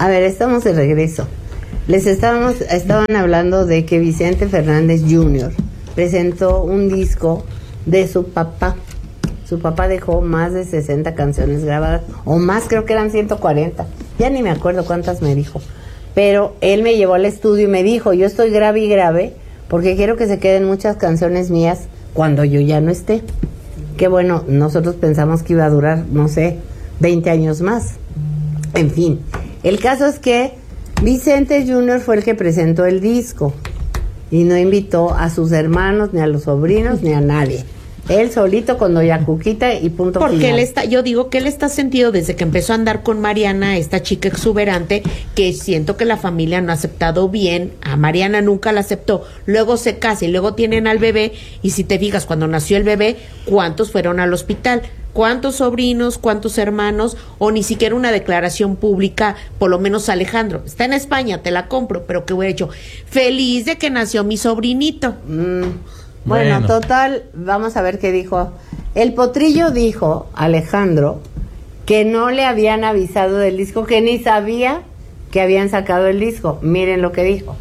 A ver, estamos de regreso. Estaban hablando de que Vicente Fernández Jr. presentó un disco de su papá. Su papá dejó más de 60 canciones grabadas, o más, creo que eran 140. Ya ni me acuerdo cuántas me dijo. Pero él me llevó al estudio y me dijo, yo estoy grave y grave, porque quiero que se queden muchas canciones mías cuando yo ya no esté. Que bueno, nosotros pensamos que iba a durar, no sé, 20 años más. En fin, el caso es que Vicente Jr. fue el que presentó el disco y no invitó a sus hermanos, ni a los sobrinos, ni a nadie. Él solito con Doña Cuquita y punto Porque final. yo digo que él está sentido desde que empezó a andar con Mariana, esta chica exuberante, que siento que la familia no ha aceptado bien. A Mariana nunca la aceptó. Luego se casa y luego tienen al bebé. Y si te fijas, cuando nació el bebé, ¿cuántos fueron al hospital? ¿Cuántos sobrinos, cuántos hermanos? O ni siquiera una declaración pública, por lo menos Alejandro. Está en España, te la compro, pero ¿qué hubiera hecho? Feliz de que nació mi sobrinito. Bueno, total, vamos a ver qué dijo. El Potrillo dijo, Alejandro, que no le habían avisado del disco, que ni sabía que habían sacado el disco. Miren lo que dijo.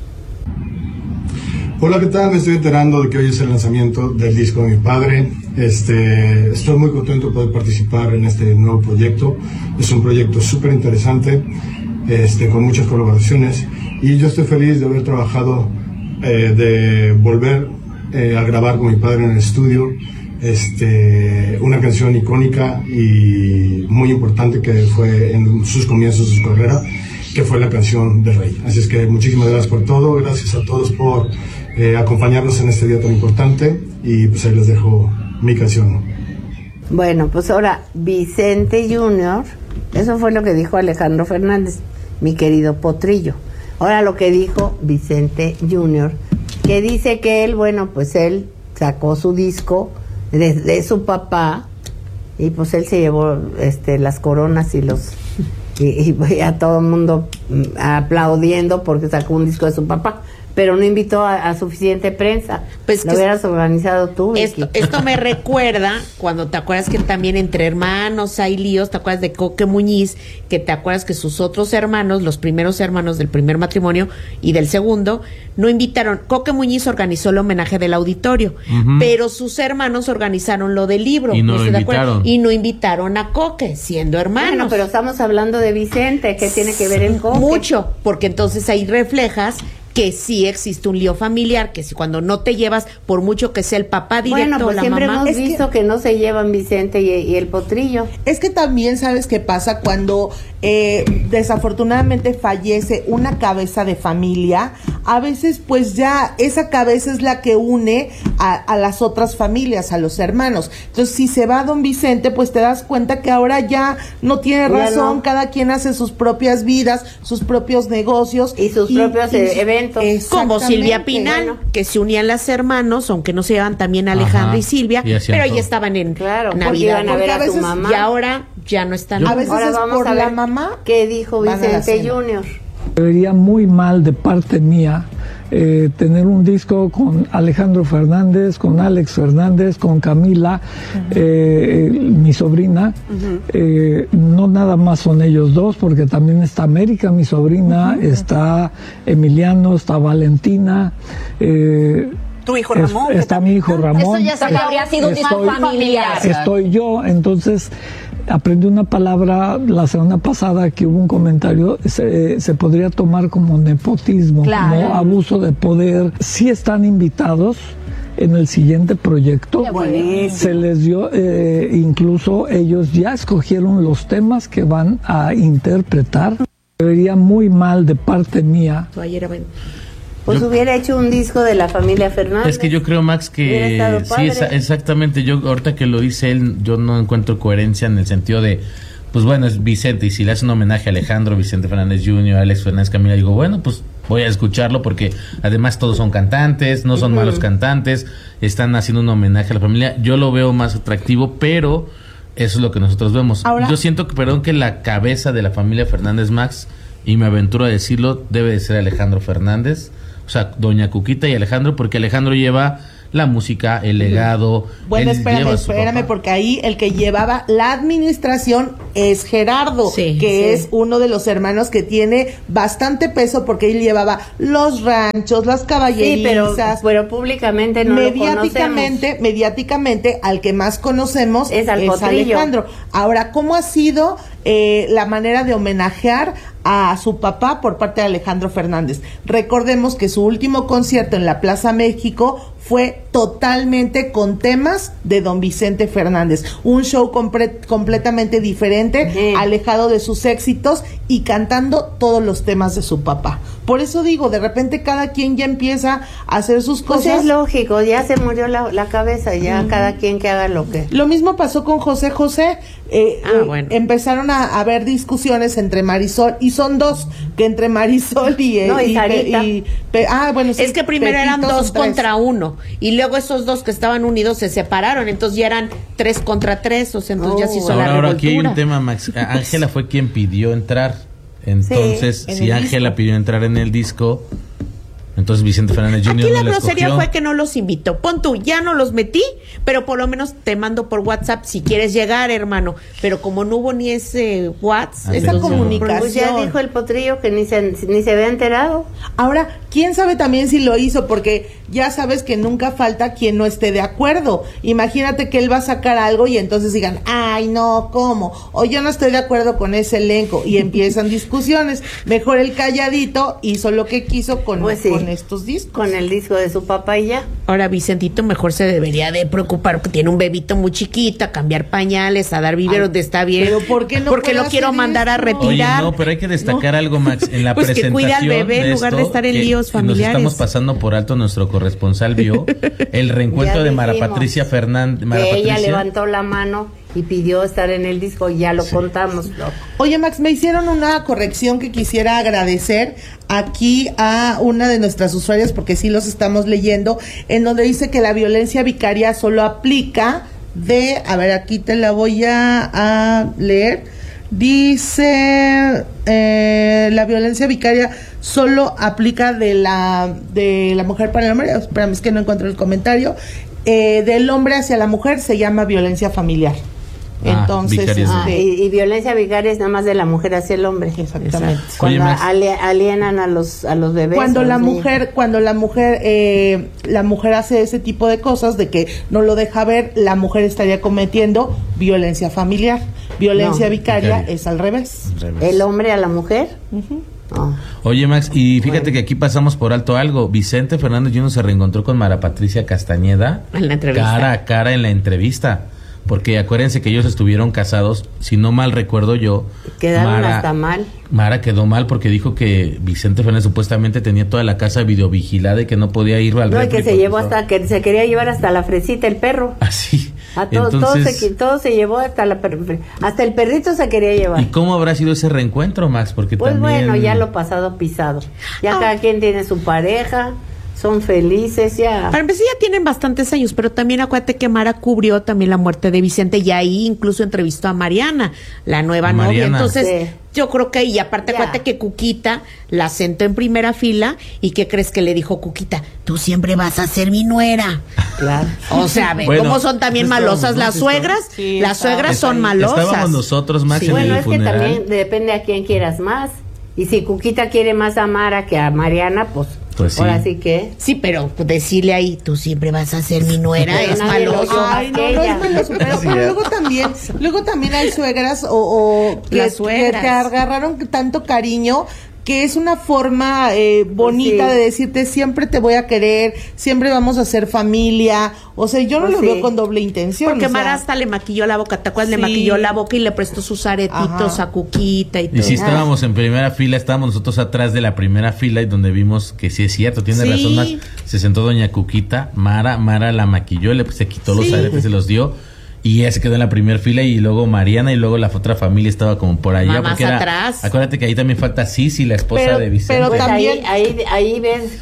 Hola, ¿qué tal? Me estoy enterando de que hoy es el lanzamiento del disco de mi padre. Estoy muy contento de poder participar en este nuevo proyecto. Es un proyecto súper interesante, con muchas colaboraciones. Y yo estoy feliz de haber trabajado, de volver a grabar con mi padre en el estudio. Una canción icónica y muy importante que fue en sus comienzos de su carrera, que fue la canción del Rey. Así es que muchísimas gracias por todo, gracias a todos por acompañarnos en este día tan importante, y pues ahí les dejo mi canción. Bueno, pues ahora Vicente Jr., eso fue lo que dijo Alejandro Fernández, mi querido Potrillo. Ahora lo que dijo Vicente Jr., que dice que él, bueno, pues él sacó su disco de su papá, y pues él se llevó las coronas y a todo el mundo aplaudiendo porque sacó un disco de su papá, pero no invitó a suficiente prensa. Pues lo hubieras organizado tú, Vicky. Esto me recuerda cuando te acuerdas que también entre hermanos hay líos. Te acuerdas de Coque Muñiz, que te acuerdas que sus otros hermanos, los primeros hermanos del primer matrimonio y del segundo, no invitaron. Coque Muñiz organizó el homenaje del auditorio, pero sus hermanos organizaron lo del libro. Y no lo invitaron. Y no invitaron a Coque, siendo hermanos. Bueno, pero estamos hablando de Vicente. ¿Qué tiene que ver el Coque? Mucho, porque entonces ahí reflejas que sí existe un lío familiar, que si cuando no te llevas, por mucho que sea el papá directo, bueno, pues la siempre mamá, hemos visto que no se llevan Vicente y el Potrillo. Es que también sabes qué pasa cuando desafortunadamente fallece una cabeza de familia. A veces pues ya esa cabeza es la que une a las otras familias, a los hermanos. Entonces si se va don Vicente, pues te das cuenta que ahora ya no tiene razón, cada quien hace sus propias vidas, sus propios negocios y sus propios eventos. Como Silvia Pinal, bueno, que se unían las hermanos, aunque no se llevan también Alejandra y Silvia, pero ya estaban en Navidad. Iban a ver a su mamá. Y ahora ya no están. A veces ahora es vamos por a ver la mamá. ¿Qué dijo Vicente Jr.? Vería muy mal de parte mía tener un disco con Alejandro Fernández, con Alex Fernández, con Camila, mi sobrina. No nada más son ellos dos, porque también está América, mi sobrina, está Emiliano, está Valentina. Tu hijo Ramón. Está mi hijo Ramón. Eso ya habría sido más familiar. Estoy yo, entonces aprendí una palabra la semana pasada que hubo un comentario, se podría tomar como nepotismo, ¿no? Abuso de poder. Sí están invitados en el siguiente proyecto. Se les dio, incluso ellos ya escogieron los temas que van a interpretar. Vería muy mal de parte mía. Pues hubiera hecho un disco de la familia Fernández. Es que yo creo, Max, que sí, exactamente. Yo ahorita que lo dice él, yo no encuentro coherencia en el sentido de, pues bueno, es Vicente, y si le hace un homenaje a Alejandro, Vicente Fernández Jr., Alex Fernández, Camila, digo, bueno, pues voy a escucharlo, porque además todos son cantantes, no son malos cantantes, están haciendo un homenaje a la familia. Yo lo veo más atractivo, pero eso es lo que nosotros vemos. Ahora, yo siento que la cabeza de la familia Fernández, Max, y me aventuro a decirlo, debe de ser Alejandro Fernández. O sea, doña Cuquita y Alejandro, porque Alejandro lleva la música, el legado. Bueno, espérame, porque ahí el que llevaba la administración es Gerardo, que es uno de los hermanos que tiene bastante peso, porque él llevaba los ranchos, las caballerizas. Sí, pero públicamente no lo conocemos. Mediáticamente, al que más conocemos es Alejandro. Ahora, ¿cómo ha sido la manera de homenajear a su papá por parte de Alejandro Fernández? Recordemos que su último concierto en la Plaza México fue totalmente con temas de don Vicente Fernández, un show completamente diferente, alejado de sus éxitos y cantando todos los temas de su papá. Por eso digo, de repente cada quien ya empieza a hacer sus cosas. Pues es lógico, ya se murió la cabeza, ya cada quien que haga lo que... Lo mismo pasó con José José. Empezaron a haber discusiones entre Marisol, y son dos, que entre Marisol y Sarita. Bueno, sí, es que primero eran 2 contra 1 y luego esos dos que estaban unidos se separaron, entonces ya eran 3 contra 3, o sea, entonces ya se hizo la revoltura. Ahora aquí hay un tema, Max. Ángela fue quien pidió entrar, entonces si Ángela pidió entrar en el disco, entonces Vicente Fernández Jr. Aquí la grosería fue que no los invitó. Pon tú, ya no los metí, pero por lo menos te mando por WhatsApp si quieres llegar, hermano. Pero como no hubo ni ese WhatsApp, esa comunicación. Pues ya dijo el potrillo que ni se había enterado. Ahora, quién sabe también si lo hizo, porque ya sabes que nunca falta quien no esté de acuerdo. Imagínate que él va a sacar algo y entonces digan, ay, no, ¿cómo? O yo no estoy de acuerdo con ese elenco, y empiezan discusiones. Mejor el calladito hizo lo que quiso con estos discos. Con el disco de su papá y ya. Ahora Vicentito mejor se debería de preocupar, porque tiene un bebito muy chiquito, a cambiar pañales, a dar biberos, está bien. Pero ¿por qué no? Porque lo quiero mandar a retirar. Oye, no, pero hay que destacar algo, Max, en la pues presentación. Pues que cuida al bebé en lugar de estar en líos familiares. Nos estamos pasando por alto, nuestro corresponsal vio el reencuentro de Mara Patricia Fernández. Ella levantó la mano y pidió estar en el disco, ya lo contamos. Oye, Max, me hicieron una corrección que quisiera agradecer aquí a una de nuestras usuarias, porque sí los estamos leyendo, en donde dice que la violencia vicaria solo aplica a ver, aquí te la voy a leer. Dice, la violencia vicaria solo aplica de la mujer para el hombre. Espérame, es que no encuentro el comentario. Del hombre hacia la mujer se llama violencia familiar. Entonces, y violencia vicaria es nada más de la mujer hacia el hombre. Exactamente. Cuando alienan a los bebés. Cuando la mujer hace ese tipo de cosas, de que no lo deja ver, la mujer estaría cometiendo violencia familiar. Violencia vicaria es al revés. ¿El hombre a la mujer? Oye, Max, y fíjate que aquí pasamos por alto algo. Vicente Fernández Jr. se reencontró con Mara Patricia Castañeda en la entrevista, cara a cara en la entrevista. Porque acuérdense que ellos estuvieron casados, si no mal recuerdo yo. Quedaron hasta mal. Mara quedó mal porque dijo que Vicente Fernández supuestamente tenía toda la casa videovigilada y que no podía ir al refri. Que se llevó que se quería llevar hasta la Fresita, el perro. Así. Todo se llevó hasta el perrito se quería llevar. ¿Y cómo habrá sido ese reencuentro, Max? Porque pues también... bueno, ya lo pasado pisado. Ya cada quien tiene su pareja. Son felices ya. Para empezar, ya tienen bastantes años, pero también acuérdate que Mara cubrió también la muerte de Vicente y ahí incluso entrevistó a Mariana, la nueva novia. Entonces, yo creo que, y aparte acuérdate que Cuquita la sentó en primera fila, y ¿qué crees que le dijo Cuquita? Tú siempre vas a ser mi nuera. Claro. O sea, ve cómo son también malosas las suegras. Sí, las suegras son malosas. Estábamos nosotros, Max, en el funeral. Que también depende a quién quieras más. Y si Cuquita quiere más a Mara que a Mariana, pues sí. Ahora sí que... Sí, pero decirle ahí, tú siempre vas a ser mi nuera, es maloso. Ay, no es maloso, pero luego también hay suegras que te agarraron tanto cariño, que es una forma bonita de decirte, siempre te voy a querer, siempre vamos a ser familia. O sea, yo no lo veo con doble intención. Porque Mara hasta le maquilló la boca, ¿te acuerdas? Le maquilló la boca y le prestó sus aretitos a Cuquita y todo. Y sí, estábamos en primera fila, estábamos nosotros atrás de la primera fila, y donde vimos que sí es cierto, tiene razón, Max. Se sentó doña Cuquita, Mara la maquilló, se quitó los aretes, se los dio. Y ella se quedó en la primera fila, y luego Mariana, y luego la otra familia estaba como por allá. Más atrás. Acuérdate que ahí también falta Sisi, la esposa de Vicente. Pero pues también ahí ves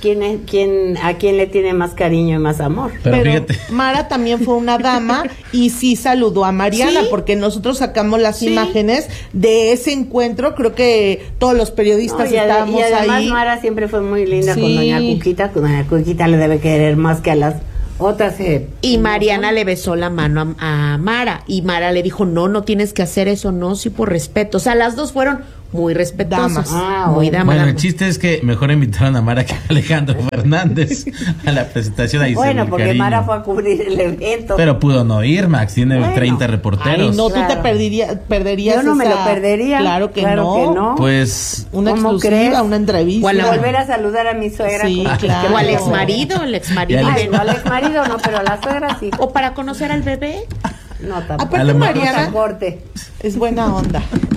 a quién le tiene más cariño y más amor. Pero fíjate, Mara también fue una dama y sí saludó a Mariana, porque nosotros sacamos las imágenes de ese encuentro. Creo que todos los periodistas estábamos ahí. Y además Mara siempre fue muy linda con doña Cuquita. Doña Cuquita le debe querer más que a las Otras y Mariana le besó la mano a Mara y Mara le dijo, no tienes que hacer eso, no, sí por respeto. O sea, las dos fueron muy respetuosas. Muy damas. Bueno, el chiste es que mejor invitaron a Mara que a Alejandro Fernández a la presentación. Ahí bueno, porque cariño. Mara fue a cubrir el evento. Pero pudo no ir, Max, tiene 30 reporteros. Ay, no, tú te perderías. Yo no me lo perdería. Claro que no. Pues una exclusiva, una entrevista. Volver a saludar a mi suegra. Sí, claro. O al exmarido, al exmarido no, pero a la suegra sí. O para conocer al bebé. No, tampoco. Aparte Mariana es buena onda.